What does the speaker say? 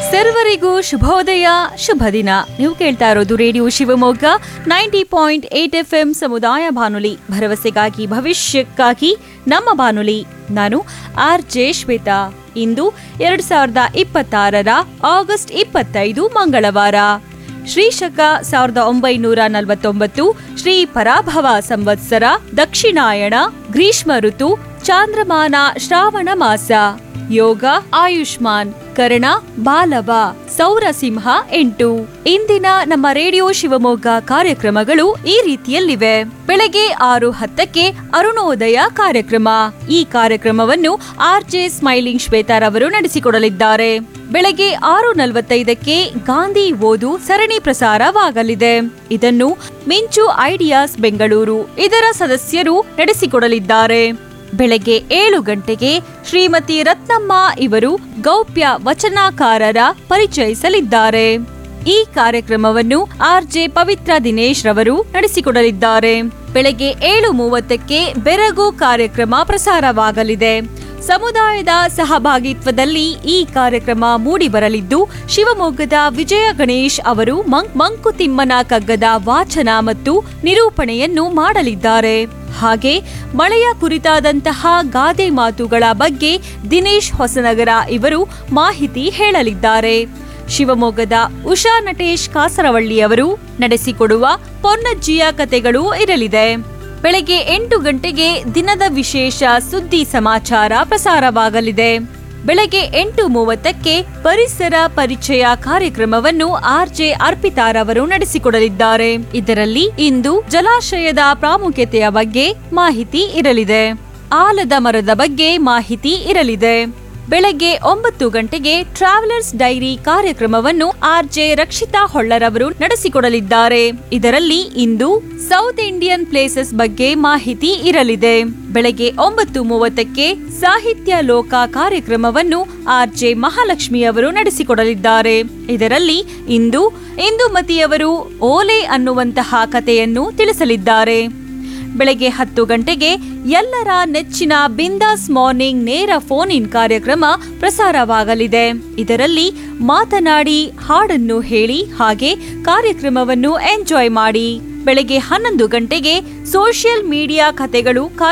ಸರ್ವರಿಗೂ ಶುಭೋದಯ, ಶುಭ ದಿನ. ನೀವು ಕೇಳ್ತಾ ಇರೋದು ರೇಡಿಯೋ ಶಿವಮೊಗ್ಗ 90.8 FM ಸಮುದಾಯ ಬಾನುಲಿ, ಭರವಸೆಗಾಗಿ ಭವಿಷ್ಯಕ್ಕಾಗಿ ನಮ್ಮ ಬಾನುಲಿ. ನಾನು RJ ಶ್ವೇತಾ. ಇಂದು 2026 ಆಗಸ್ಟ್ 25 ಮಂಗಳವಾರ. ಶ್ರೀಶಕ 1949 ಶ್ರೀ ಪರಾಭವ ಸಂವತ್ಸರ, ದಕ್ಷಿಣಾಯಣ, ಗ್ರೀಷ್ಮ ಋತು, ಚಾಂದ್ರಮಾನ, ಶ್ರಾವಣ ಮಾಸ. ಯೋಗ ಆಯುಷ್ಮಾನ್, ಕರ್ಣ ಬಾಲವ, ಸೌರಸಿಂಹ 8. ಇಂದಿನ ನಮ್ಮ ರೇಡಿಯೋ ಶಿವಮೊಗ್ಗ ಕಾರ್ಯಕ್ರಮಗಳು ಈ ರೀತಿಯಲ್ಲಿವೆ. ಬೆಳಗ್ಗೆ 6:10 ಅರುಣೋದಯ ಕಾರ್ಯಕ್ರಮ. ಈ ಕಾರ್ಯಕ್ರಮವನ್ನು RJ ಸ್ಮೈಲಿಂಗ್ ಶ್ವೇತಾರವರು ನಡೆಸಿಕೊಡಲಿದ್ದಾರೆ. ಬೆಳಗ್ಗೆ 6:45 ಗಾಂಧಿ ಓದು ಸರಣಿ ಪ್ರಸಾರವಾಗಲಿದೆ. ಇದನ್ನು ಮಿಂಚು ಐಡಿಯಾಸ್ ಬೆಂಗಳೂರು ಇದರ ಸದಸ್ಯರು ನಡೆಸಿಕೊಡಲಿದ್ದಾರೆ. ಬೆಳಗ್ಗೆ 7 ಗಂಟೆಗೆ ಶ್ರೀಮತಿ ರತ್ನಮ್ಮ ಇವರು ಗೌಪ್ಯ ವಚನಕಾರರ ಪರಿಚಯಿಸಲಿದ್ದಾರೆ. ಈ ಕಾರ್ಯಕ್ರಮವನ್ನು RJ ಪವಿತ್ರ ದಿನೇಶ್ ರವರು ನಡೆಸಿಕೊಡಲಿದ್ದಾರೆ. ಬೆಳಗ್ಗೆ 7:30 ಬೆರಗು ಕಾರ್ಯಕ್ರಮ ಪ್ರಸಾರವಾಗಲಿದೆ. ಸಮುದಾಯದ ಸಹಭಾಗಿತ್ವದಲ್ಲಿ ಈ ಕಾರ್ಯಕ್ರಮ ಮೂಡಿಬರಲಿದ್ದು, ಶಿವಮೊಗ್ಗದ ವಿಜಯ ಗಣೇಶ್ ಅವರು ಮಂಕುತಿಮ್ಮನ ಕಗ್ಗದ ವಾಚನ ಮತ್ತು ನಿರೂಪಣೆಯನ್ನು ಮಾಡಲಿದ್ದಾರೆ. ಹಾಗೆ ಮಳೆಯ ಕುರಿತಾದಂತಹ ಗಾದೆ ಮಾತುಗಳ ಬಗ್ಗೆ ದಿನೇಶ್ ಹೊಸನಗರ ಇವರು ಮಾಹಿತಿ ಹೇಳಲಿದ್ದಾರೆ. ಶಿವಮೊಗ್ಗದ ಉಷಾ ನಟೇಶ್ ಕಾಸರವಳ್ಳಿಯವರು ನಡೆಸಿಕೊಡುವ ಪೊನ್ನಜ್ಜಿಯ ಕತೆಗಳು ಇರಲಿದೆ. ಬೆಳಗ್ಗೆ 8 ಗಂಟೆಗೆ ದಿನದ ವಿಶೇಷ ಸುದ್ದಿ ಸಮಾಚಾರ ಪ್ರಸಾರವಾಗಲಿದೆ. ಬೆಳಗ್ಗೆ 8:30 ಪರಿಸರ ಪರಿಚಯ ಕಾರ್ಯಕ್ರಮವನ್ನು RJ ಅರ್ಪಿತಾರವರು ನಡೆಸಿಕೊಡಲಿದ್ದಾರೆ. ಇದರಲ್ಲಿ ಇಂದು ಜಲಾಶಯದ ಪ್ರಾಮುಖ್ಯತೆಯ ಬಗ್ಗೆ ಮಾಹಿತಿ ಇರಲಿದೆ. ಆಲದ ಮರದ ಬಗ್ಗೆ ಮಾಹಿತಿ ಇರಲಿದೆ. ಬೆಳಗ್ಗೆ 9 ಗಂಟೆಗೆ ಟ್ರಾವೆಲರ್ಸ್ ಡೈರಿ ಕಾರ್ಯಕ್ರಮವನ್ನು RJ ರಕ್ಷಿತಾ ಹೊಳ್ಳರವರು ನಡೆಸಿಕೊಡಲಿದ್ದಾರೆ. ಇದರಲ್ಲಿ ಇಂದು ಸೌತ್ ಇಂಡಿಯನ್ ಪ್ಲೇಸಸ್ ಬಗ್ಗೆ ಮಾಹಿತಿ ಇರಲಿದೆ. ಬೆಳಗ್ಗೆ 9:30 ಸಾಹಿತ್ಯ ಲೋಕ ಕಾರ್ಯಕ್ರಮವನ್ನು RJ ಮಹಾಲಕ್ಷ್ಮಿಯವರು ನಡೆಸಿಕೊಡಲಿದ್ದಾರೆ. ಇದರಲ್ಲಿ ಇಂದು ಇಂದುಮತಿಯವರು ಓಲೆ ಅನ್ನುವಂತಹ ಕಥೆಯನ್ನು ತಿಳಿಸಲಿದ್ದಾರೆ. ಬೆಳಗ್ಗೆ 10 ಗಂಟೆಗೆ ಎಲ್ಲರ ನೆಚ್ಚಿನ ಬಿಂದಾಸ್ ಮಾರ್ನಿಂಗ್ ನೇರ ಫೋನ್ ಇನ್ ಕಾರ್ಯಕ್ರಮ ಪ್ರಸಾರವಾಗಲಿದೆ. ಇದರಲ್ಲಿ ಮಾತನಾಡಿ, ಹಾಡನ್ನು ಹೇಳಿ, ಹಾಗೆ ಕಾರ್ಯಕ್ರಮವನ್ನು ಎಂಜಾಯ್ ಮಾಡಿ. ಬೆಳಗ್ಗೆ 11 ಗಂಟೆಗೆ ಸೋಷಿಯಲ್ ಮೀಡಿಯಾ ಕಥೆಗಳು